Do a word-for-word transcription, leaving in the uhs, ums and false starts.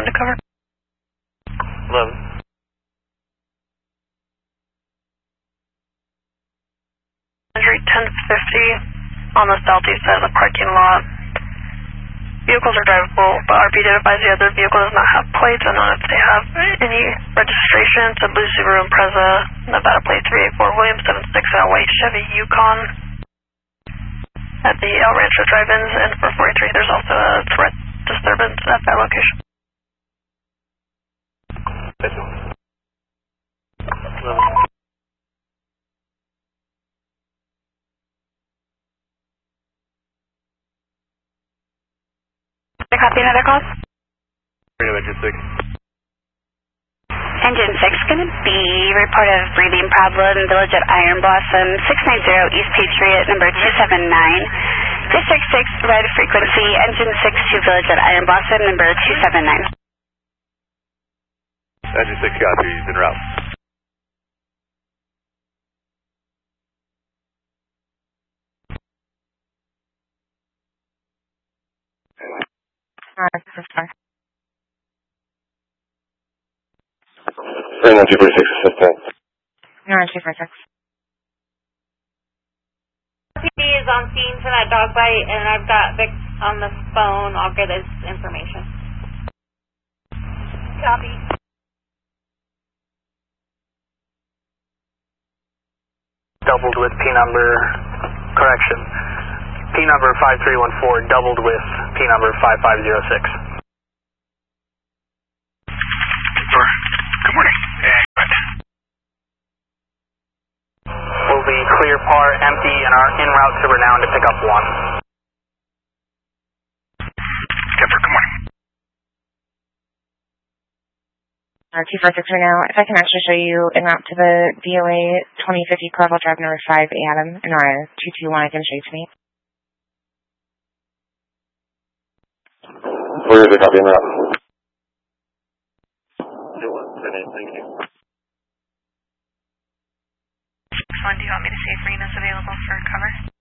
to cover. eleven. ten fifty on the southeast side of the parking lot. Vehicles are drivable, but R P did advise the other vehicle does not have plates. I don't know if they have any registration. It's a blue Subaru Impreza, Nevada plate three eight four Williams seven six, a white Chevy Yukon at the El Rancho Drive-Ins, and for forty-three there's also a threat disturbance at that location. Copy another call? Engine six. Engine six, going to be report of breathing problem, Village at Iron Blossom, six nine zero East Patriot, number two seven nine. District six, red frequency, Engine six to Village at Iron Blossom, number two seven nine. Engine six, copy, he's en route. Alright, this is fine. nine two four six assistant. nine two four six. P D is on scene for that dog bite, and I've got Vic on the phone. I'll get his information. Copy. Doubled with P number, correction. P number five three one four doubled with P number five five zero six. Good morning. Will be clear par empty and are en route to Renown to pick up one. Skipper, good morning. Uh, two four six right now. If I can actually show you en route to the D O A twenty fifty Clavel Drive number five, Adam, and R two two one, I can show you to me. Where is it copying that? Thank you. One, do you want me to see if Rena's available for cover?